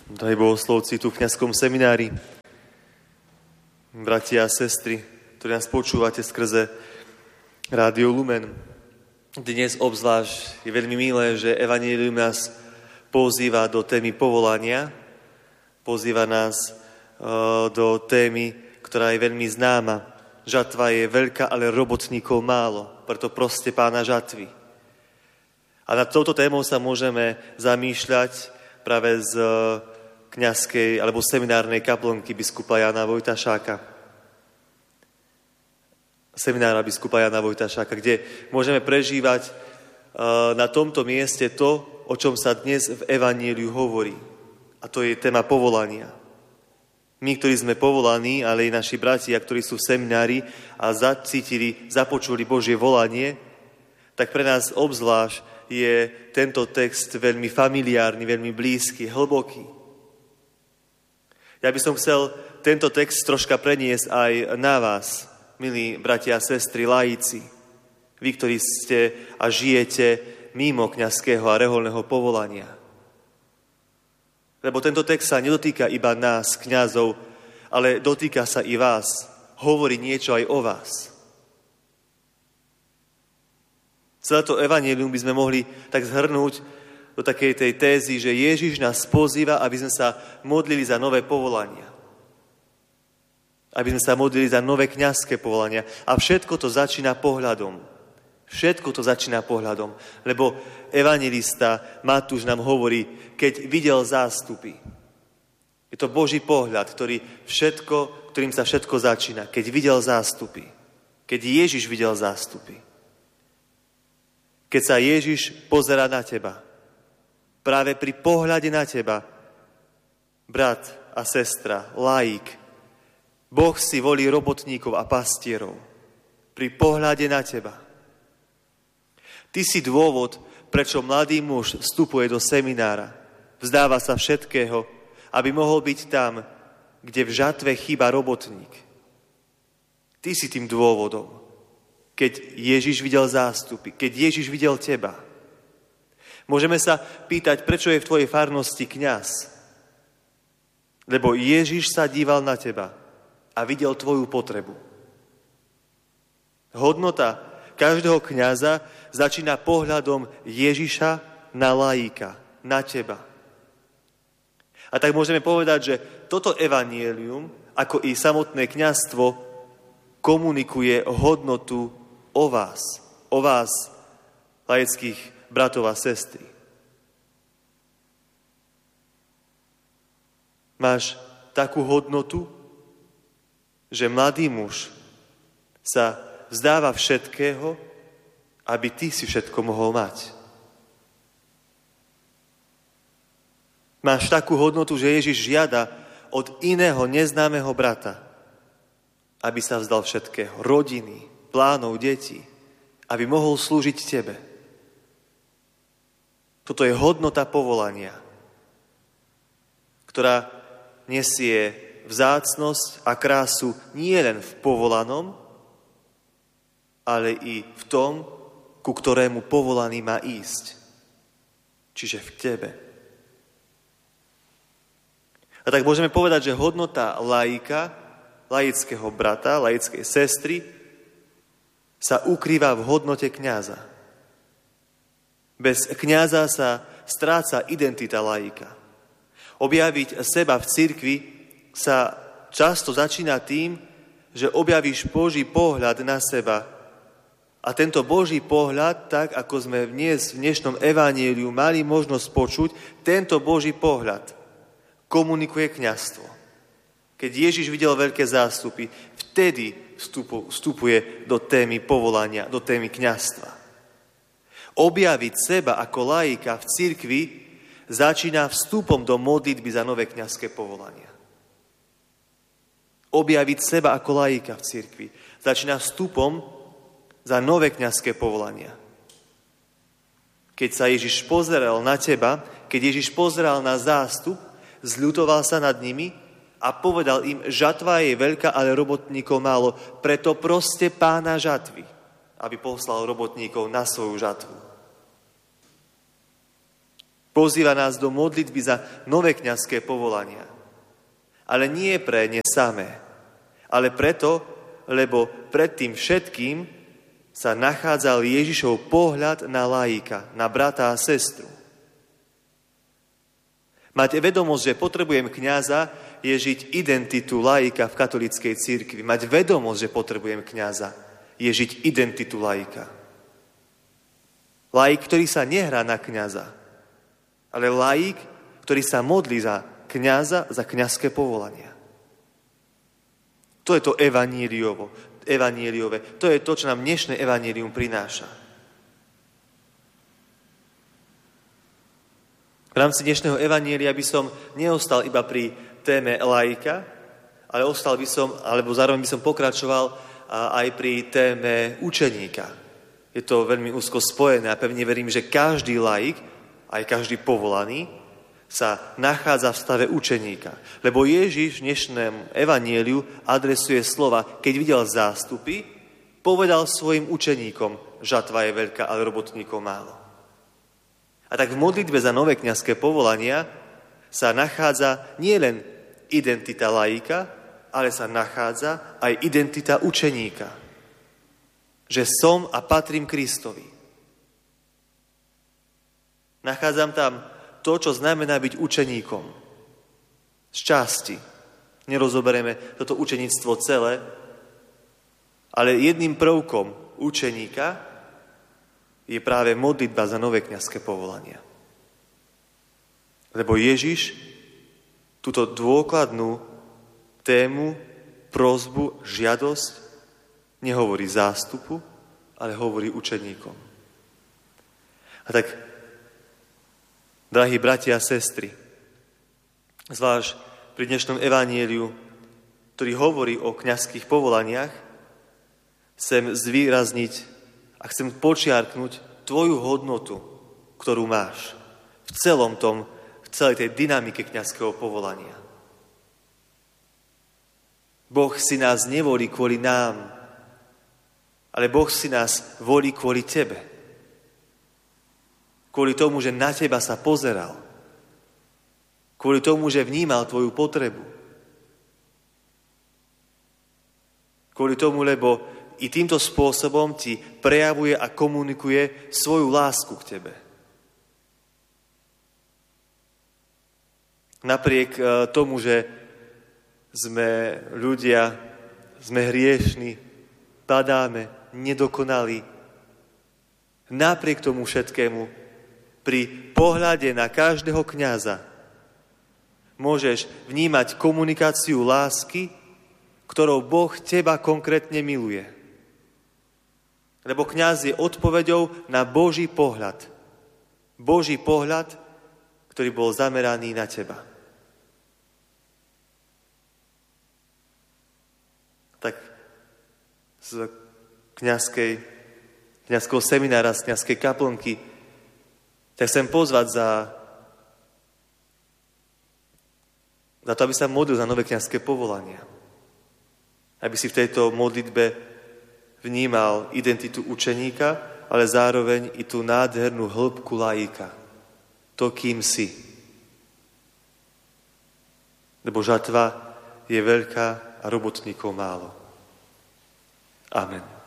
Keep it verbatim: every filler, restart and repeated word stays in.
Drahí bohoslovci tu v kňazskom seminári, bratia a sestry, ktorí nás počúvate skrze Rádio Lumen. Dnes obzvlášť je veľmi milé, že evanjelium nás pozýva do témy povolania, pozýva nás uh, do témy, ktorá je veľmi známa. Žatva je veľká, ale robotníkov málo, preto proste pána žatvy. A nad touto témou sa môžeme zamýšľať práve z kňazskej alebo seminárnej kaplnky biskupa Jana Vojtašáka. Seminára biskupa Jana Vojtašáka, kde môžeme prežívať uh, na tomto mieste to, o čom sa dnes v evanjeliu hovorí. A to je téma povolania. My, ktorí sme povolaní, ale i naši bratia, ktorí sú v seminári a zacítili, započuli Božie volanie, tak pre nás obzvlášť je tento text veľmi familiárny, veľmi blízky, hlboký. Ja by som chcel tento text troška preniesť aj na vás, milí bratia a sestry, laici. Vy, ktorí ste a žijete mimo kňazského a reholného povolania. Lebo tento text sa nedotýka iba nás, kňazov, ale dotýka sa i vás. Hovorí niečo aj o vás. Celé to evanjelium by sme mohli tak zhrnúť do takej tej tézy, že Ježiš nás pozýva, aby sme sa modlili za nové povolania. Aby sme sa modlili za nové kňazské povolania. A všetko to začína pohľadom. Všetko to začína pohľadom. Lebo evanjelista Matúš nám hovorí, keď videl zástupy. Je to Boží pohľad, ktorý všetko, ktorým sa všetko začína. Keď videl zástupy. Keď Ježiš videl zástupy. Keď sa Ježiš pozerá na teba, práve pri pohľade na teba, brat a sestra, laik, Boh si volí robotníkov a pastierov. Pri pohľade na teba. Ty si dôvod, prečo mladý muž vstupuje do seminára, vzdáva sa všetkého, aby mohol byť tam, kde v žatve chýba robotník. Ty si tým dôvodom. Keď Ježiš videl zástupy, keď Ježiš videl teba. Môžeme sa pýtať, prečo je v tvojej farnosti kňaz. Lebo Ježiš sa díval na teba a videl tvoju potrebu. Hodnota každého kňaza začína pohľadom Ježiša na laika, na teba. A tak môžeme povedať, že toto evanjelium, ako i samotné kňazstvo, komunikuje hodnotu o vás, o vás, laických bratov a sestry. Máš takú hodnotu, že mladý muž sa vzdáva všetkého, aby ty si všetko mohol mať. Máš takú hodnotu, že Ježiš žiada od iného neznámeho brata, aby sa vzdal všetkého, rodiny, plánov, detí, aby mohol slúžiť tebe. Toto je hodnota povolania, ktorá nesie vzácnosť a krásu nie len v povolanom, ale i v tom, ku ktorému povolaný má ísť. Čiže v tebe. A tak môžeme povedať, že hodnota laika, laického brata, laickej sestry sa ukrýva v hodnote kňaza. Bez kňaza sa stráca identita laika. Objaviť seba v cirkvi sa často začína tým, že objavíš Boží pohľad na seba. A tento Boží pohľad, tak ako sme dnes v dnešnom evanjeliu mali možnosť počuť, tento Boží pohľad komunikuje kňazstvo. Keď Ježiš videl veľké zástupy, vtedy vstupuje do témy povolania, do témy kňazstva. Objaviť seba ako laika v cirkvi začína vstupom do modlitby za nové kňazské povolania. Objaviť seba ako laika v cirkvi začína vstupom za nové kňazské povolania. Keď sa Ježiš pozeral na teba, keď Ježiš pozeral na zástup, zľutoval sa nad nimi a povedal im, žatva je veľká, ale robotníkov málo. Preto proste pána žatvy, aby poslal robotníkov na svoju žatvu. Pozýva nás do modlitby za nové kňazské povolania. Ale nie pre ne samé, ale preto, lebo pred tým všetkým sa nachádzal Ježišov pohľad na laika, na brata a sestru. Mať vedomosť, že potrebujem kňaza, je žiť identitu laika v katolíckej cirkvi. Mať vedomosť, že potrebujem kňaza, je žiť identitu laika. Laik, ktorý sa nehrá na kňaza, ale laik, ktorý sa modlí za kňaza, za kňazské povolania. To je to evaníliovo, evaníliové. To je to, čo nám dnešné evanílium prináša. V rámci dnešného evanília by som neostal iba pri téme laika, ale ostal by som, alebo zároveň by som pokračoval aj pri téme učeníka. Je to veľmi úzko spojené a pevne verím, že každý laik, aj každý povolaný, sa nachádza v stave učeníka. Lebo Ježiš v dnešnom evanjeliu adresuje slova, keď videl zástupy, povedal svojim učeníkom, žatva je veľká, ale robotníkov málo. A tak v modlitbe za nové kňazské povolania sa nachádza nielen identita laika, ale sa nachádza aj identita učeníka. Že som a patrím Kristovi. Nachádzam tam to, čo znamená byť učeníkom. Z časti. Nerozoberieme toto učeníctvo celé, ale jedným prvkom učeníka je práve modlitba za nové kňazské povolania. Lebo Ježiš túto dôkladnú tému, prosbu, žiadosť nehovorí zástupu, ale hovorí učeníkom. A tak, drahí bratia a sestry, zvlášť pri dnešnom evanjeliu, ktorý hovorí o kňazských povolaniach, chcem zvýrazniť a chcem počiarknúť tvoju hodnotu, ktorú máš v celom tom, v celej tej dynamike kňazského povolania. Boh si nás nevolí kvôli nám, ale Boh si nás volí kvôli tebe. Kvôli tomu, že na teba sa pozeral. Kvôli tomu, že vnímal tvoju potrebu. Kvôli tomu, lebo i týmto spôsobom ti prejavuje a komunikuje svoju lásku k tebe. Napriek tomu, že sme ľudia, sme hriešni, padáme, nedokonalí. Napriek tomu všetkému, pri pohľade na každého kňaza môžeš vnímať komunikáciu lásky, ktorou Boh teba konkrétne miluje. Lebo kňaz je odpoveďou na Boží pohľad. Boží pohľad, ktorý bol zameraný na teba. Tak z kňazskej, kňazského seminára, z kňazskej kaplnky, tak chcem pozvať za, za to, aby sa modlil za nové kňazské povolania. Aby si v tejto modlitbe vnímal identitu učeníka, ale zároveň i tú nádhernú hĺbku laika. To, kým si. Lebo žatva je veľká a robotníkov málo. Amen.